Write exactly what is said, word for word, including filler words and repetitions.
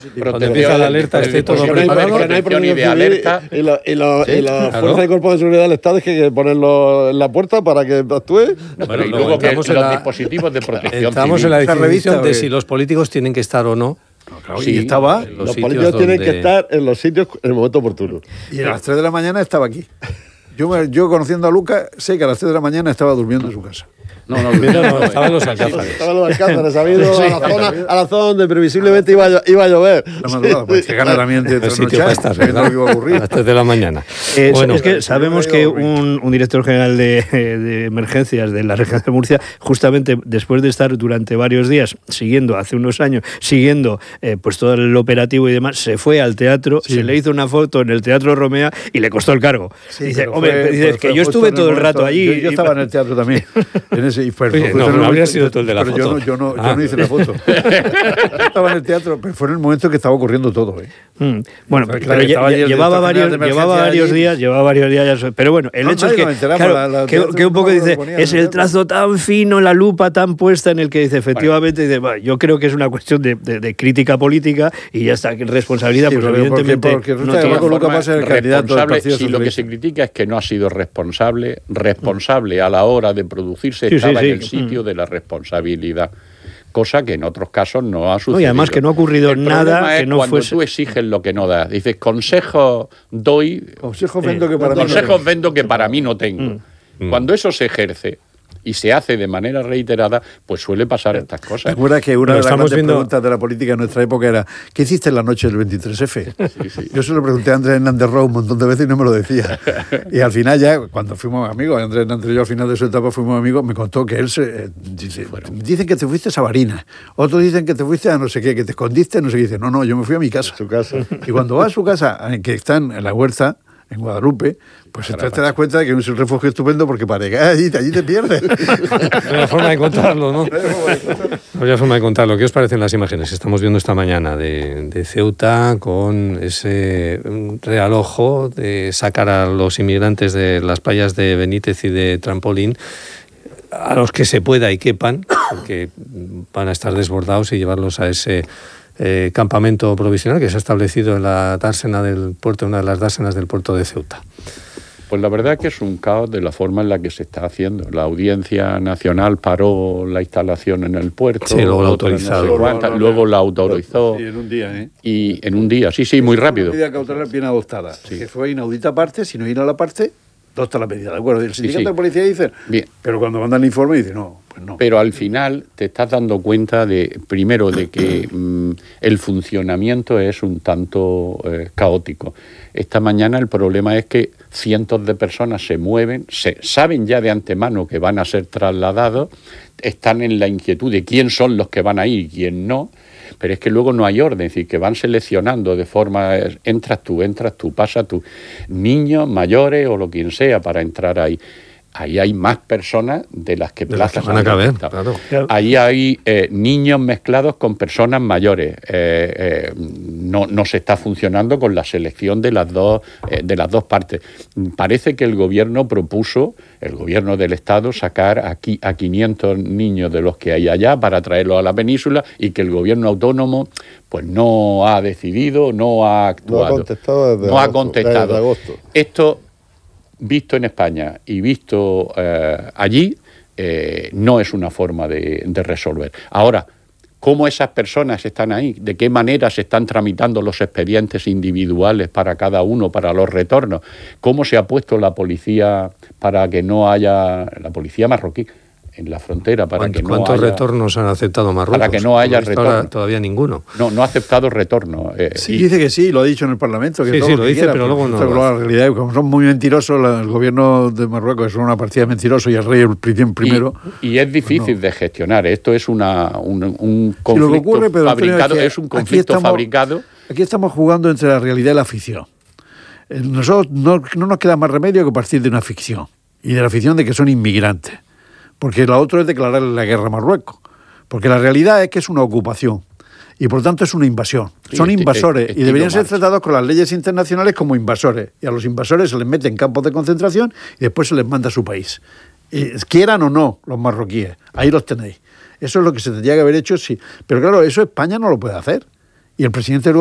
Cuando empieza la alerta esté todo preparado. Que no hay protección de alerta. Y la, y la, ¿sí? y la claro. Fuerza de Cuerpo de Seguridad del Estado es que hay que ponerlo en la puerta para que actúe. No, bueno, y luego que los la, dispositivos de protección Estamos civil. En la definición de si los políticos tienen que estar o no. No, claro, sí, y estaba. Los, los políticos donde... tienen que estar en los sitios en el momento oportuno. Y a las tres de la mañana estaba aquí. Yo, me, yo conociendo a Lucas, sé que a las tres de la mañana estaba durmiendo en su casa. No, no, no, no, estaba en los Alcázares. Estaba en los Alcázares, ha ido a la zona, a la zona donde previsiblemente iba a, iba a llover. La madrugada, pues que gana también de el sitio para estar, ¿verdad? No iba a ocurrir. A las tres de la mañana. Eh, bueno, es que sabemos que un, un director general de, de emergencias de la región de Murcia, justamente después de estar durante varios días siguiendo, hace unos años, siguiendo eh, pues todo el operativo y demás, se fue al teatro, sí. se le hizo una foto en el Teatro Romea y le costó el cargo. Sí, dice, hombre, fue, dice, fue, que fue yo estuve todo el rato allí. Yo, yo estaba en el teatro también. En ese, y fue, Oye, fue, no, fue no habría sido tú el de la pero foto. Yo no, yo no, ah. yo no hice la foto. Yo estaba en el teatro, pero fue en el momento que estaba ocurriendo todo. ¿eh? Mm. Bueno, pero, pero lle, lle, llevaba varios, llevaba varios allí. días, llevaba varios días. Pero bueno, el no, hecho es que, claro, la, la que, que un poco dice, es el trazo tan fino, la lupa tan puesta en el que dice, efectivamente, dice, bueno, yo creo que es una cuestión de, de, de crítica política y ya está, responsabilidad, sí, pues evidentemente. Porque, porque no tiene Luca va a ser el candidato del Partido Si lo que se critica es que no ha sido responsable, responsable a la hora de producirse, sí, estaba sí, sí. en el sitio mm. de la responsabilidad. Cosa que en otros casos no ha sucedido. No, y además que no ha ocurrido el nada es que no cuando fuese. Tú exiges lo que no das. Dices, consejos doy. Consejos vendo que para, consejos mí, vendo que para mí no tengo. Mm. Cuando eso se ejerce y se hace de manera reiterada, pues suele pasar estas cosas. ¿Te acuerdas que una Pero de las grandes viendo... preguntas de la política en nuestra época era ¿qué hiciste en la noche del veintitrés efe? Sí, sí. Yo se lo pregunté a Andrés Hernández Roa un montón de veces y no me lo decía. Y al final ya, cuando fuimos amigos, Andrés Hernández y yo al final de su etapa fuimos amigos, me contó que él se... Eh, dice, bueno, dicen que te fuiste a Barinas, otros dicen que te fuiste a no sé qué, que te escondiste, no sé qué. Dice, no, no, yo me fui a mi casa. A su casa. Y cuando va a su casa, que están en la huerta, en Guadalupe, pues entonces te das cuenta de que es un refugio estupendo porque para llegar allí, allí te pierdes. No hay forma de contarlo, ¿no? No había forma de contarlo. ¿Qué os parecen las imágenes que estamos viendo esta mañana de, de Ceuta con ese realojo de sacar a los inmigrantes de las playas de Benítez y de Trampolín, a los que se pueda y quepan, porque van a estar desbordados, y llevarlos a ese... Eh, campamento provisional que se ha establecido en la dársena del puerto, una de las dársenas del puerto de Ceuta? Pues la verdad es que es un caos de la forma en la que se está haciendo. La Audiencia Nacional paró la instalación en el puerto. Sí, luego la autorizó. No sé no, luego la autorizó. Y en un día, ¿eh? Y en un día, sí, sí, muy rápido. Una medida cautelar bien adoptada. Sí. Que fue inaudita aparte, si no ir a la parte, adopta la medida, ¿de acuerdo? El sindicato sí, sí. de policía dice, bien. Pero cuando mandan el informe dice, no, pues no. Pero al final te estás dando cuenta de, primero, de que mmm, el funcionamiento es un tanto eh, caótico. Esta mañana el problema es que cientos de personas se mueven, se saben ya de antemano que van a ser trasladados, están en la inquietud de quién son los que van a ir y quién no, pero es que luego no hay orden, es decir, que van seleccionando de forma, entras tú, entras tú, pasa tú, niños, mayores o lo quien sea para entrar ahí. Ahí hay más personas de las que de plazas las que van a caber, claro. Ahí hay eh, niños mezclados con personas mayores. Eh, eh, no, no se está funcionando con la selección de las dos eh, de las dos partes. Parece que el gobierno propuso, el gobierno del Estado, sacar aquí a quinientos niños de los que hay allá para traerlos a la península, y que el gobierno autónomo pues no ha decidido, no ha actuado. No ha contestado desde no agosto, ha contestado. Desde agosto. Esto, visto en España y visto eh, allí, eh, no es una forma de, de resolver. Ahora, ¿cómo esas personas están ahí? ¿De qué manera se están tramitando los expedientes individuales para cada uno, para los retornos? ¿Cómo se ha puesto la policía para que no haya... la policía marroquí en la frontera para que no ¿Cuántos haya, retornos han aceptado Marruecos? Para que no haya retorno. Todavía ninguno. No, no ha aceptado retorno. Eh, sí, y, dice que sí, lo ha dicho en el Parlamento. Que sí, todo sí, lo, lo que dice, quiera, pero luego no. Pero la realidad es que como son muy mentirosos, la, el gobierno de Marruecos es una partida de mentirosos y el rey el primero. Y, y es difícil pues no. de gestionar. Esto es una, un, un conflicto sí, lo que ocurre, pero fabricado. Es, es un conflicto estamos, fabricado. Aquí estamos jugando entre la realidad y la ficción. Nosotros no, no nos queda más remedio que partir de una ficción. Y de la ficción de que son inmigrantes. Porque la otra es declararle la guerra a Marruecos. Porque la realidad es que es una ocupación. Y por tanto es una invasión. Sí, Son este, invasores este, este y deberían ser tratados con las leyes internacionales como invasores. Y a los invasores se les mete en campos de concentración y después se les manda a su país. Y, quieran o no los marroquíes. Ahí los tenéis. Eso es lo que se tendría que haber hecho, sí. Pero claro, eso España no lo puede hacer. Y el presidente